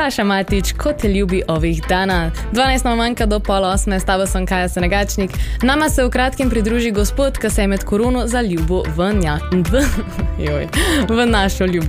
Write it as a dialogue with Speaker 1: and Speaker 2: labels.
Speaker 1: Saša Matič, ko te ljubi ovih dana. 12 manjka do 7:30, s tabo sem Kaja Senegačnik. Nama se v kratkem pridruži gospod, ki se je med korono zaljubil v našo ljubezen.